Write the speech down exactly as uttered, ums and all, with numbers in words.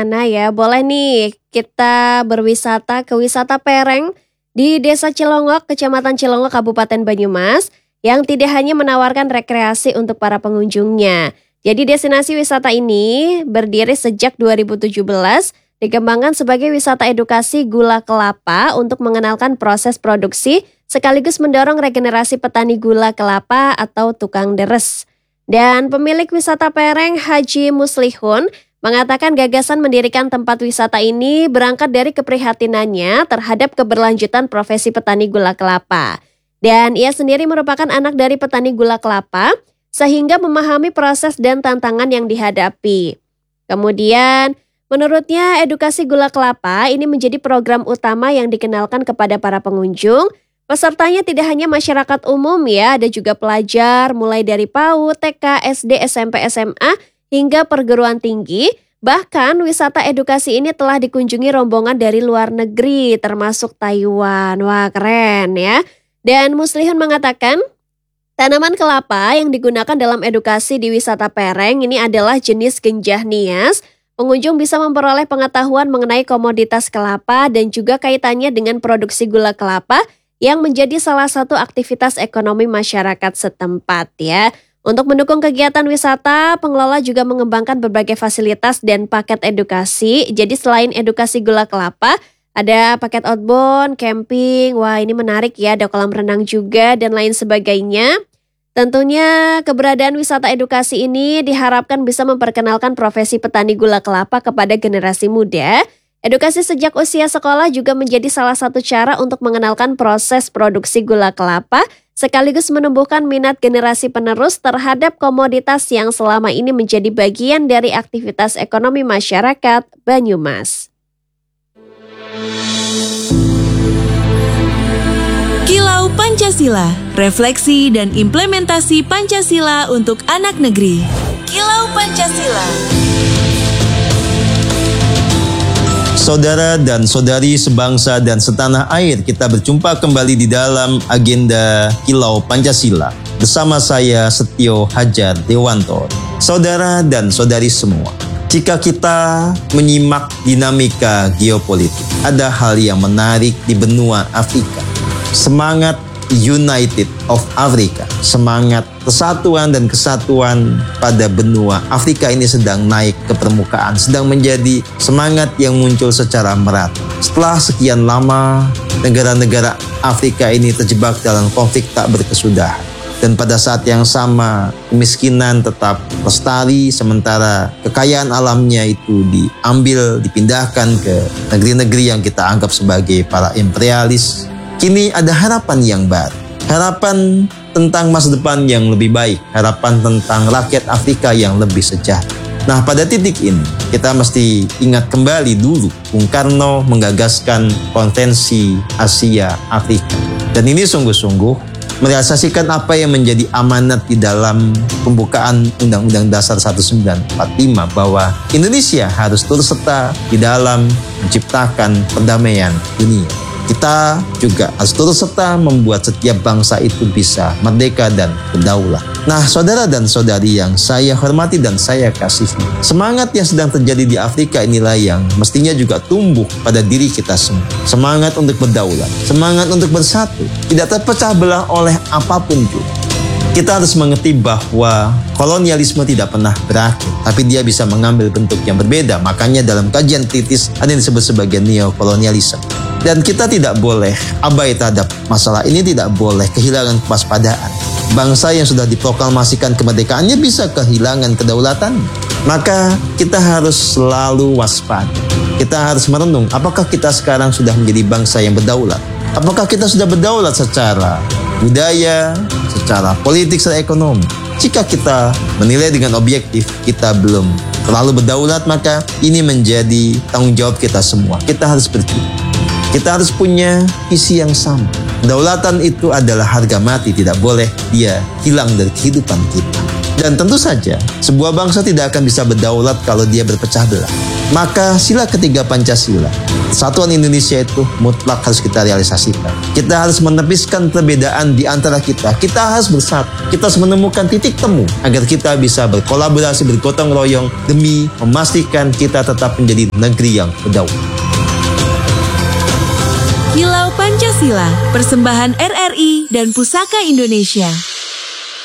sana ya, boleh nih kita berwisata ke wisata Pereng di Desa Cilongok, Kecamatan Cilongok, Kabupaten Banyumas, yang tidak hanya menawarkan rekreasi untuk para pengunjungnya. Jadi destinasi wisata ini berdiri sejak dua ribu tujuh belas, dikembangkan sebagai wisata edukasi gula kelapa untuk mengenalkan proses produksi sekaligus mendorong regenerasi petani gula kelapa atau tukang deres. Dan pemilik wisata Pereng, Haji Muslihun, mengatakan gagasan mendirikan tempat wisata ini berangkat dari keprihatinannya terhadap keberlanjutan profesi petani gula kelapa. Dan ia sendiri merupakan anak dari petani gula kelapa, sehingga memahami proses dan tantangan yang dihadapi. Kemudian, menurutnya edukasi gula kelapa ini menjadi program utama yang dikenalkan kepada para pengunjung. Pesertanya tidak hanya masyarakat umum ya, ada juga pelajar mulai dari PAUD, T K, S D, S M P, S M A, hingga perguruan tinggi. Bahkan wisata edukasi ini telah dikunjungi rombongan dari luar negeri, termasuk Taiwan. Wah, keren ya. Dan Muslihun mengatakan, tanaman kelapa yang digunakan dalam edukasi di wisata Pereng ini adalah jenis genjah nias. Pengunjung bisa memperoleh pengetahuan mengenai komoditas kelapa dan juga kaitannya dengan produksi gula kelapa yang menjadi salah satu aktivitas ekonomi masyarakat setempat ya. Untuk mendukung kegiatan wisata, pengelola juga mengembangkan berbagai fasilitas dan paket edukasi. Jadi selain edukasi gula kelapa, ada paket outbound, camping, wah ini menarik ya, ada kolam renang juga dan lain sebagainya. Tentunya keberadaan wisata edukasi ini diharapkan bisa memperkenalkan profesi petani gula kelapa kepada generasi muda. Edukasi sejak usia sekolah juga menjadi salah satu cara untuk mengenalkan proses produksi gula kelapa, sekaligus menumbuhkan minat generasi penerus terhadap komoditas yang selama ini menjadi bagian dari aktivitas ekonomi masyarakat Banyumas. Kilau Pancasila, refleksi dan implementasi Pancasila untuk anak negeri. Kilau Pancasila. Saudara dan saudari sebangsa dan setanah air, kita berjumpa kembali di dalam agenda Kilau Pancasila. Bersama saya Setio Hajar Dewanto. Saudara dan saudari semua, jika kita menyimak dinamika geopolitik, ada hal yang menarik di benua Afrika. Semangat United of Africa, semangat persatuan dan kesatuan pada benua Afrika ini sedang naik ke permukaan, sedang menjadi semangat yang muncul secara merata. Setelah sekian lama, negara-negara Afrika ini terjebak dalam konflik tak berkesudahan. Dan pada saat yang sama, kemiskinan tetap lestari, sementara kekayaan alamnya itu diambil, dipindahkan ke negeri-negeri yang kita anggap sebagai para imperialis. Kini ada harapan yang baru, harapan tentang masa depan yang lebih baik, harapan tentang rakyat Afrika yang lebih sejahtera. Nah, pada titik ini kita mesti ingat kembali dulu Bung Karno menggagaskan Konvensi Asia Afrika. Dan ini sungguh-sungguh merealisasikan apa yang menjadi amanat di dalam pembukaan Undang-Undang Dasar seribu sembilan ratus empat puluh lima bahwa Indonesia harus turut serta di dalam menciptakan perdamaian dunia. Kita juga harus turut serta membuat setiap bangsa itu bisa merdeka dan berdaulat. Nah, saudara dan saudari yang saya hormati dan saya kasihi, semangat yang sedang terjadi di Afrika inilah yang mestinya juga tumbuh pada diri kita semua. Semangat untuk berdaulat, semangat untuk bersatu, tidak terpecah belah oleh apapun juga. Kita harus mengerti bahwa kolonialisme tidak pernah berakhir, tapi dia bisa mengambil bentuk yang berbeda. Makanya dalam kajian kritis ada yang disebut sebagai neokolonialisme. Dan kita tidak boleh abai terhadap masalah ini, tidak boleh kehilangan kewaspadaan. Bangsa yang sudah diproklamasikan kemerdekaannya bisa kehilangan kedaulatan. Maka kita harus selalu waspada. Kita harus merenung, apakah kita sekarang sudah menjadi bangsa yang berdaulat? Apakah kita sudah berdaulat secara budaya, secara politik, secara ekonomi? Jika kita menilai dengan objektif, kita belum terlalu berdaulat, maka ini menjadi tanggung jawab kita semua. Kita harus berjuang. Kita harus punya visi yang sama. Kedaulatan itu adalah harga mati, tidak boleh dia hilang dari kehidupan kita. Dan tentu saja, sebuah bangsa tidak akan bisa berdaulat kalau dia berpecah belah. Maka sila ketiga Pancasila, Persatuan Indonesia itu mutlak harus kita realisasikan. Kita harus menepiskan perbedaan di antara kita. Kita harus bersatu. Kita harus menemukan titik temu agar kita bisa berkolaborasi, bergotong royong demi memastikan kita tetap menjadi negeri yang berdaulat. Kilau Pancasila, persembahan R R I dan Pusaka Indonesia.